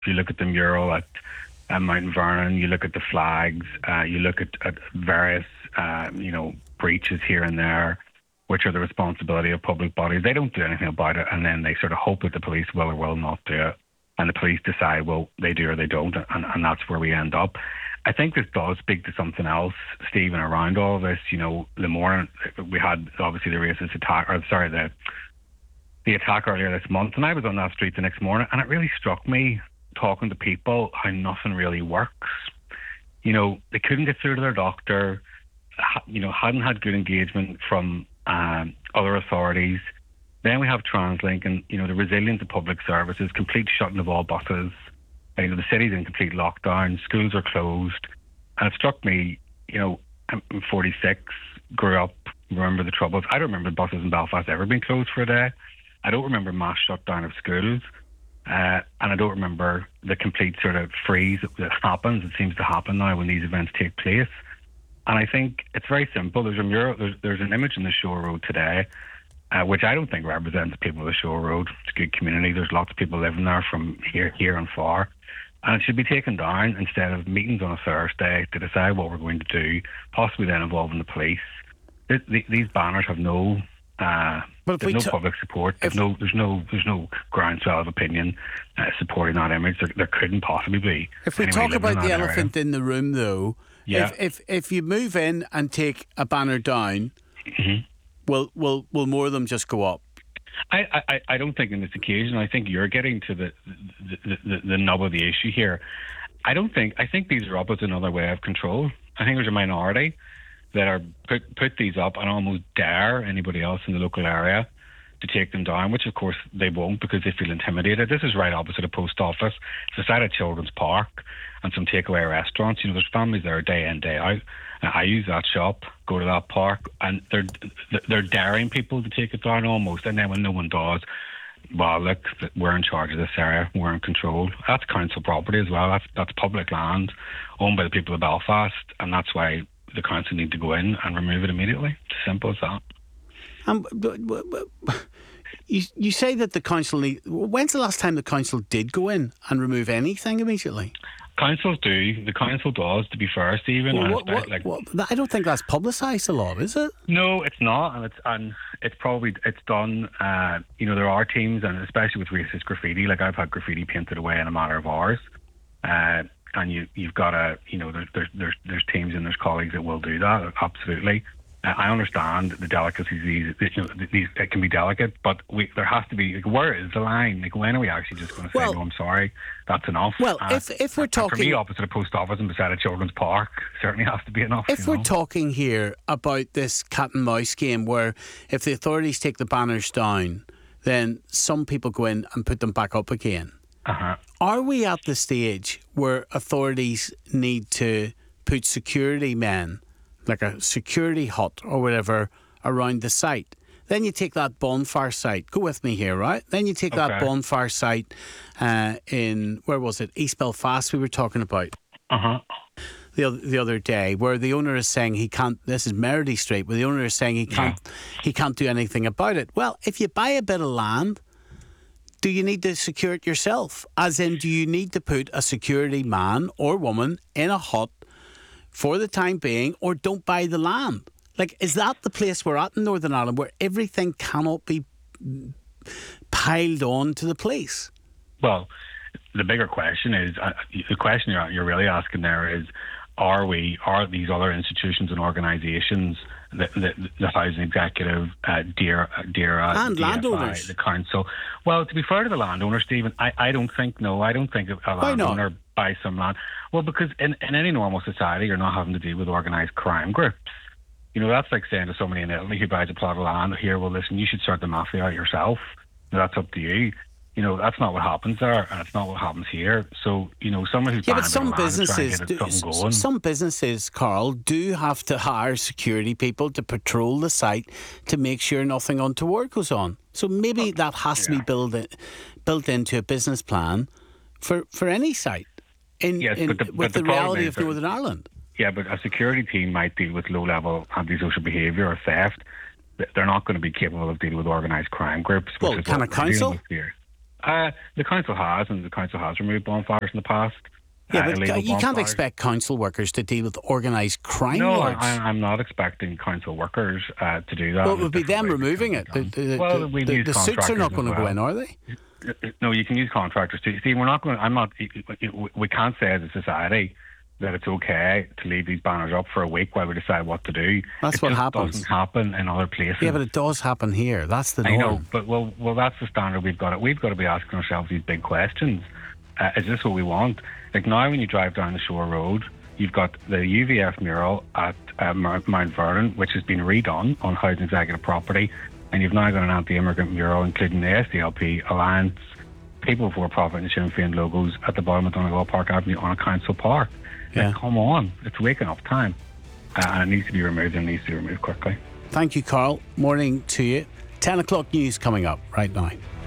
If you look at the mural at Mount Vernon, you look at the flags, you look at various, breaches here and there, which are the responsibility of public bodies. They don't do anything about it, and then they sort of hope that the police will or will not do it. And the police decide, well, they do or they don't, and that's where we end up. I think this does speak to something else, Stephen, around all of this. The morning we had, obviously, the racist attack, the attack earlier this month, and I was on that street the next morning, and it really struck me, talking to people, how nothing really works. They couldn't get through to their doctor, hadn't had good engagement from other authorities. Then we have TransLink and, the resilience of public services, complete shutting of all buses. The city's in complete lockdown, schools are closed. And it struck me, I'm 46, grew up, remember the Troubles. I don't remember buses in Belfast ever being closed for a day. I don't remember mass shutdown of schools. And I don't remember the complete sort of freeze that happens. It seems to happen now when these events take place. And I think it's very simple. There's a mural, there's an image in the Shore Road today, which I don't think represents the people of the Shore Road. It's a good community. There's lots of people living there from here and far. And it should be taken down instead of meetings on a Thursday to decide what we're going to do, possibly then involving the police. These banners have no there's no public support. There's no groundswell of opinion supporting that image. There couldn't possibly be. If we talk about the elephant in the room, though, yeah. if you move in and take a banner down, will more of them just go up? I don't think in this occasion. I think you're getting to the nub of the issue here. I think these are up as another way of control. I think there's a minority that are put these up and almost dare anybody else in the local area to take them down, which of course they won't because they feel intimidated. This is right opposite a post office. It's beside a children's park and some takeaway restaurants. There's families there day in, day out. I use that shop, go to that park, and they're daring people to take it down almost. And then when no one does, well, look, we're in charge of this area, we're in control. That's council property as well. That's public land owned by the people of Belfast, and that's why the council need to go in and remove it immediately. It's as simple as that. You say that the council when's the last time the council did go in and remove anything immediately? Councils do. The council does, to be fair, Stephen. I don't think that's publicised a lot, is it? No, it's not, and it's done. There are teams, and especially with racist graffiti. Like I've had graffiti painted away in a matter of hours, and you've got there's teams and there's colleagues that will do that. Absolutely. I understand the delicacies. It can be delicate, but there has to be. Where is the line? When are we actually just going to say, "No, I'm sorry, that's enough"? Well, if we're talking, for me, opposite a post office and beside a children's park, certainly has to be enough. If we're talking here about this cat and mouse game, where if the authorities take the banners down, then some people go in and put them back up again. Are we at the stage where authorities need to put security men, like a security hut or whatever, around the site? Then you take that bonfire site. Go with me here, right? Then you take that bonfire site in, where was it? East Belfast we were talking about. The other day, where the owner is saying he can't. This is Meredy Street, where the owner is saying he can't do anything about it. Well, if you buy a bit of land, do you need to secure it yourself? As in, do you need to put a security man or woman in a hut for the time being, or don't buy the land? Like, is that the place we're at in Northern Ireland, where everything cannot be piled on to the police? Well, the bigger question is, the question you're really asking there is, are these other institutions and organisations, the housing executive, DAERA, and DFI, landowners, the council? Well, to be fair to the landowner, Stephen, I don't think a landowner buys some land. Well, because in any normal society, you're not having to deal with organised crime groups. That's like saying to somebody in Italy who buys a plot of land, here, well, listen, you should start the mafia out yourself. That's up to you. That's not what happens there, and it's not what happens here. So, someone who's buying some businesses, some businesses, Carl, do have to hire security people to patrol the site to make sure nothing untoward goes on. So maybe that has to be built into a business plan for any site with the reality of Northern Ireland. Yeah, but a security team might deal with low-level antisocial behaviour or theft. They're not going to be capable of dealing with organised crime groups. Well, can a council? The council has removed bonfires in the past. Yeah, but you can't expect council workers to deal with organised crime. No, lords. I'm not expecting council workers to do that. Well, it would be them removing it. The suits are not going to go in, are they? No, you can use contractors too. See, we're not going. We can't say as a society that it's okay to leave these banners up for a week while we decide what to do. That's what happens. It doesn't happen in other places. Yeah, but it does happen here. That's the norm. I know, but well, that's the standard we've got. We've got to be asking ourselves these big questions. Is this what we want? Like now, when you drive down the Shore Road, you've got the UVF mural at Mount Vernon, which has been redone on housing executive property, and you've now got an anti-immigrant mural, including the SDLP, Alliance, People Before Profit and Sinn Féin logos at the bottom of Donegal Park Avenue on a council park. Yeah. Like, come on, it's waking up time. And it needs to be removed, and it needs to be removed quickly. Thank you, Carl. Morning to you. 10 o'clock news coming up right now.